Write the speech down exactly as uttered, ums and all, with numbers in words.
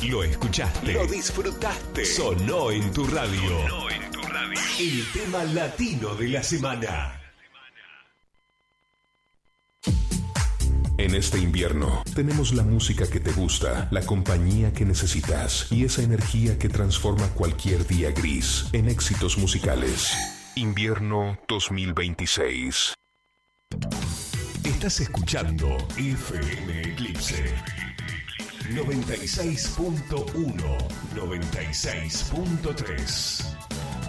Lo escuchaste. Lo disfrutaste. Sonó en tu radio. Sonó en tu radio. El tema latino de la semana. En este invierno, tenemos la música que te gusta, la compañía que necesitas y esa energía que transforma cualquier día gris en éxitos musicales. Invierno dos mil veintiséis. Estás escuchando F M Eclipse noventa y seis punto uno, noventa y seis punto tres.